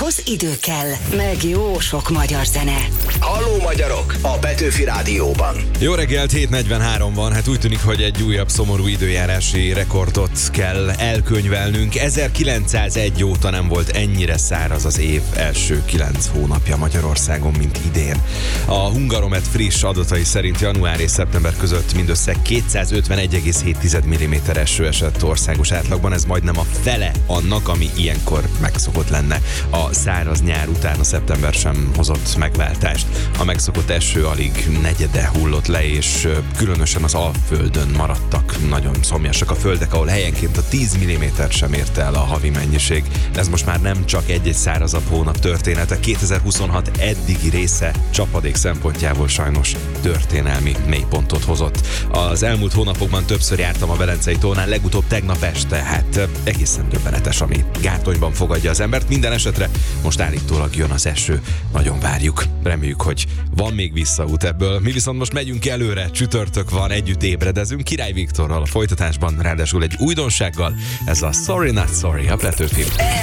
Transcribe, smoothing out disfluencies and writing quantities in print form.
Ahhoz idő kell, meg jó sok magyar zene. Halló magyarok! A Petőfi Rádióban. Jó reggelt, 7:43 van, hát úgy tűnik, hogy egy újabb szomorú időjárási rekordot kell elkönyvelnünk. 1901 óta nem volt ennyire száraz az év első 9 hónapja Magyarországon, mint idén. A Hungaromet friss adatai szerint január és szeptember között mindössze 251,7 mm eső esett országos átlagban, ez majdnem a fele annak, ami ilyenkor megszokott lenne. A száraz nyár után a szeptember sem hozott megváltást. A megszokott eső alig negyede hullott le, és különösen az Alföldön maradtak nagyon szomjasak a földek, ahol helyenként a 10 mm sem érte el a havi mennyiség. Ez most már nem csak egy-egy szárazabb hónap története. 2026 eddigi része csapadék szempontjából sajnos történelmi mélypontot hozott. Az elmúlt hónapokban többször jártam a Velencei tónál, legutóbb tegnap este, hát egészen döbbenetes, ami gátonyban fogadja az embert. Minden esetre most állítólag jön az eső, nagyon várjuk. Reméljük, hogy van még visszaút ebből. Mi viszont most megyünk előre, csütörtök van, együtt ébredezünk Király Viktorral a folytatásban, ráadásul egy újdonsággal. Ez a Sorry Not Sorry, a Petőfi.